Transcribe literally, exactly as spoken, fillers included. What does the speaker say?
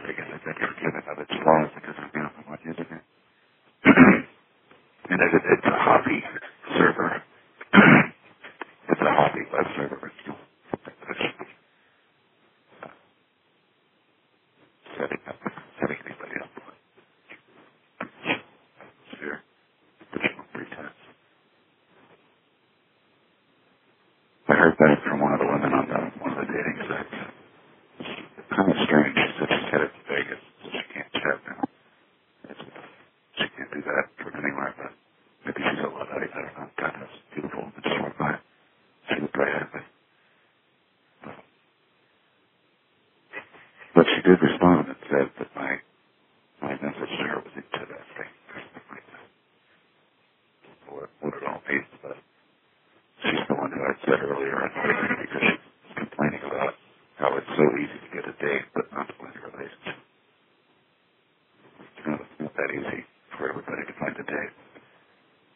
because I've been forgiven of its flaws because I'm not the one using it. And it, it's a hobby server. It's a hobby web server. It's still setting up, setting anybody up. Sure. Additional pretense. I heard that from one of the women on the, one of the dating sites. It's kind of strange. She said she's headed to Vegas, so she can't chat now. It's, she can't do that from anywhere, but maybe she's a Luddite. I don't know. God, that's beautiful. I just went by. She was very happy. But she did respond and said that my, my message to her was interesting. What, what it all means, but she's the one who I said earlier on because she's complaining about how it's so easy to get a date, but not to find a relationship. You know, it's not that easy for everybody to find a date.